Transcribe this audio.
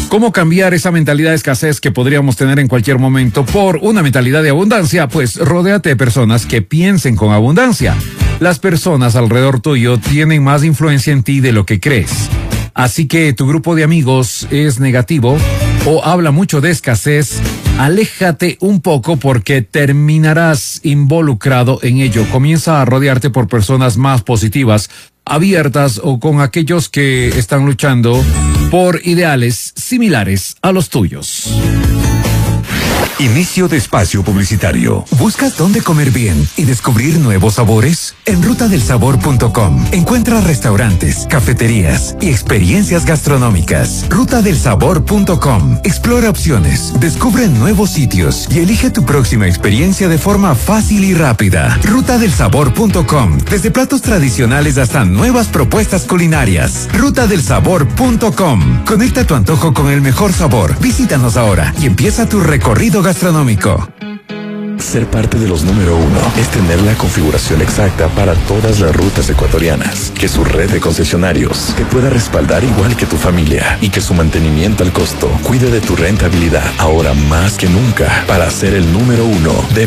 ¿Cómo cambiar esa mentalidad de escasez que podríamos tener en cualquier momento por una mentalidad de abundancia? Pues rodéate de personas que piensen con abundancia. Las personas alrededor tuyo tienen más influencia en ti de lo que crees. Así que tu grupo de amigos es negativo o habla mucho de escasez, aléjate un poco porque terminarás involucrado en ello. Comienza a rodearte por personas más positivas, abiertas o con aquellos que están luchando por ideales similares a los tuyos. Inicio de espacio publicitario. ¿Buscas dónde comer bien y descubrir nuevos sabores? En rutadelsabor.com encuentras restaurantes, cafeterías y experiencias gastronómicas. Rutadelsabor.com explora opciones, descubre nuevos sitios y elige tu próxima experiencia de forma fácil y rápida. Rutadelsabor.com, desde platos tradicionales hasta nuevas propuestas culinarias. Rutadelsabor.com, conecta tu antojo con el mejor sabor. Visítanos ahora y empieza tu recorrido gastronómico. Ser parte de los número 1 es tener la configuración exacta para todas las rutas ecuatorianas, que su red de concesionarios te pueda respaldar igual que tu familia y que su mantenimiento al costo cuide de tu rentabilidad ahora más que nunca. Para ser el número 1 de